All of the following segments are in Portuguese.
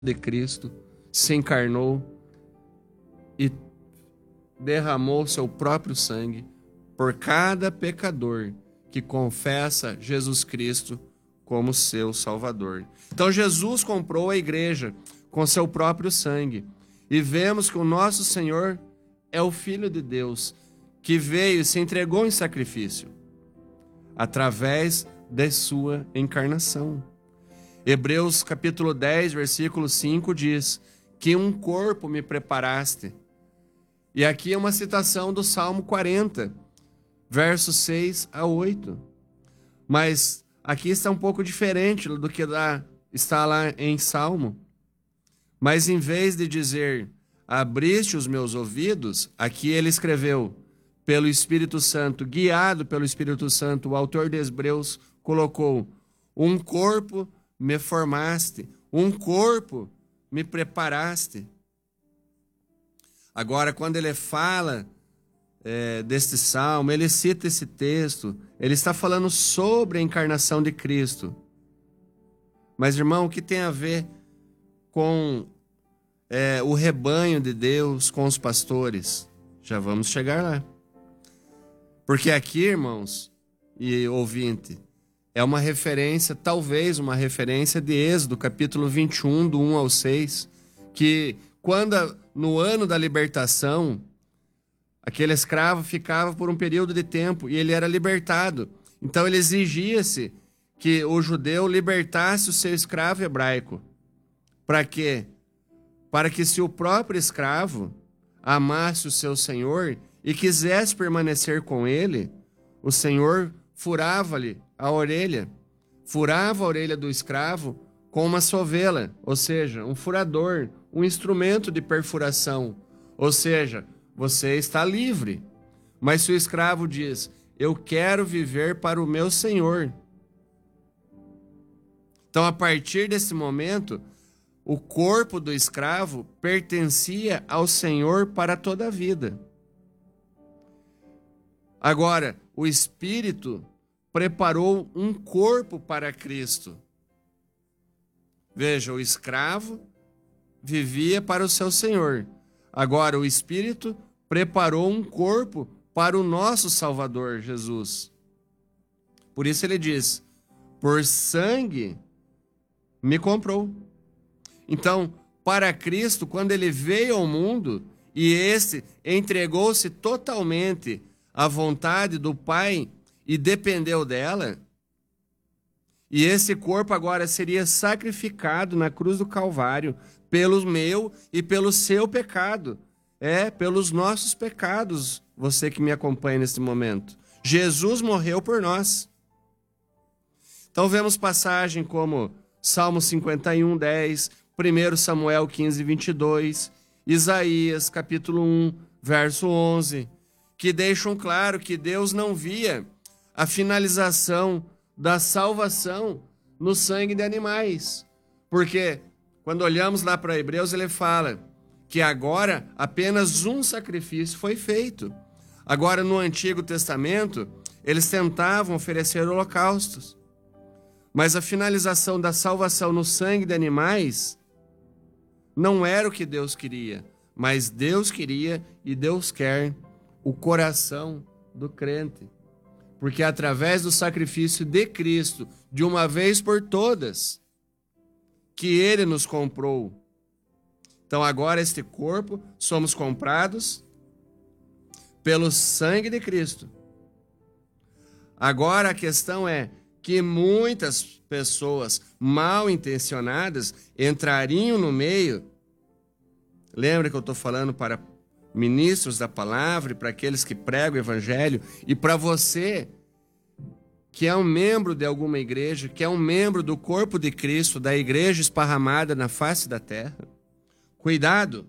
de Cristo, se encarnou e derramou seu próprio sangue por cada pecador que confessa Jesus Cristo como seu Salvador. Então Jesus comprou a igreja com seu próprio sangue. E vemos que o nosso Senhor é o Filho de Deus, que veio e se entregou em sacrifício, através de sua encarnação. Hebreus capítulo 10, versículo 5 diz que um corpo me preparaste. E aqui é uma citação do Salmo 40, versos 6 a 8. Mas aqui está um pouco diferente do que está lá em Salmo. Mas em vez de dizer, abriste os meus ouvidos, aqui ele escreveu, pelo Espírito Santo, guiado pelo Espírito Santo, o autor de Hebreus colocou, um corpo me formaste, um corpo me preparaste. Agora, quando ele fala deste salmo, ele cita esse texto, ele está falando sobre a encarnação de Cristo. Mas, irmão, o que tem a ver com o rebanho de Deus, com os pastores? Já vamos chegar lá. Porque aqui, irmãos e ouvinte, é uma referência, talvez uma referência de Êxodo, capítulo 21, do 1 ao 6, que quando no ano da libertação, aquele escravo ficava por um período de tempo e ele era libertado. Então ele exigia-se que o judeu libertasse o seu escravo hebraico. Para quê? Para que se o próprio escravo amasse o seu senhor e quisesse permanecer com ele, o senhor furava-lhe a orelha do escravo com uma sovela, ou seja, um furador, um instrumento de perfuração. Ou seja, você está livre. Mas se o escravo diz, eu quero viver para o meu senhor. Então, a partir desse momento, o corpo do escravo pertencia ao Senhor para toda a vida. Agora, o Espírito preparou um corpo para Cristo. Veja, o escravo vivia para o seu Senhor. Agora, o Espírito preparou um corpo para o nosso Salvador, Jesus. Por isso ele diz, por sangue me comprou. Então, para Cristo, quando ele veio ao mundo e esse entregou-se totalmente à vontade do Pai e dependeu dela, e esse corpo agora seria sacrificado na cruz do Calvário pelo meu e pelo seu pecado. Pelos nossos pecados, você que me acompanha nesse momento. Jesus morreu por nós. Então vemos passagem como Salmo 51, 10, 1 Samuel 15, 22, Isaías capítulo 1, verso 11, que deixam claro que Deus não via a finalização da salvação no sangue de animais. Porque quando olhamos lá para Hebreus, ele fala que agora apenas um sacrifício foi feito. Agora, no Antigo Testamento, eles tentavam oferecer holocaustos. Mas a finalização da salvação no sangue de animais não era o que Deus queria. Mas Deus queria e Deus quer o coração do crente. Porque através do sacrifício de Cristo, de uma vez por todas, que Ele nos comprou. Então agora este corpo somos comprados pelo sangue de Cristo. Agora a questão é que muitas pessoas mal intencionadas entrariam no meio. Lembra que eu estou falando para ministros da palavra e para aqueles que pregam o evangelho e para você que é um membro de alguma igreja, que é um membro do corpo de Cristo, da igreja esparramada na face da terra. Cuidado,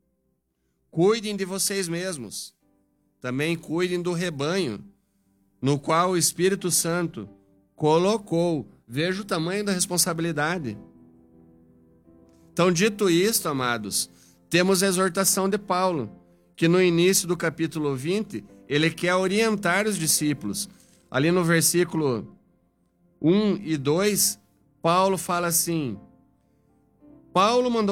cuidem de vocês mesmos, também cuidem do rebanho, no qual o Espírito Santo colocou. Veja o tamanho da responsabilidade. Então, dito isto, amados, temos a exortação de Paulo, que no início do capítulo 20, ele quer orientar os discípulos. Ali no versículo 1 e 2, Paulo fala assim, Paulo mandou